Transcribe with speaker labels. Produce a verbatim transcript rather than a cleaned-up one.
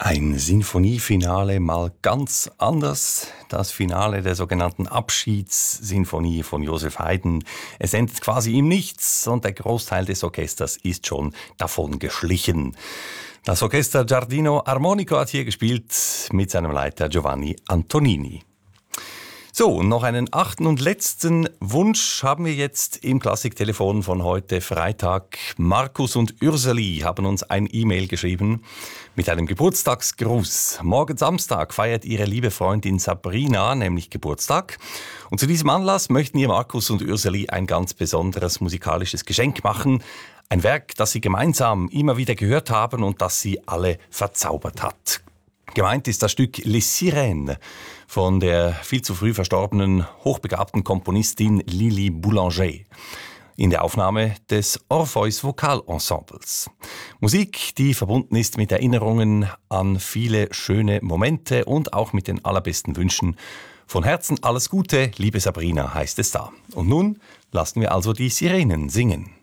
Speaker 1: Ein Sinfoniefinale mal ganz anders. Das Finale der sogenannten Abschiedssinfonie von Joseph Haydn. Es endet quasi im Nichts und der Großteil des Orchesters ist schon davon geschlichen. Das Orchester Giardino Armonico hat hier gespielt mit seinem Leiter Giovanni Antonini. So, und noch einen achten und letzten Wunsch haben wir jetzt im Klassiktelefon von heute Freitag. Markus und Urseli haben uns ein E-Mail geschrieben mit einem Geburtstagsgruß. Morgen Samstag feiert ihre liebe Freundin Sabrina nämlich Geburtstag. Und zu diesem Anlass möchten ihr Markus und Urseli ein ganz besonderes musikalisches Geschenk machen. Ein Werk, das sie gemeinsam immer wieder gehört haben und das sie alle verzaubert hat. Gemeint ist das Stück Les Sirènes von der viel zu früh verstorbenen, hochbegabten Komponistin Lili Boulanger in der Aufnahme des Orpheus Vokalensembles. Musik, die verbunden ist mit Erinnerungen an viele schöne Momente und auch mit den allerbesten Wünschen. Von Herzen alles Gute, liebe Sabrina, heißt es da. Und nun lassen wir also die Sirenen singen.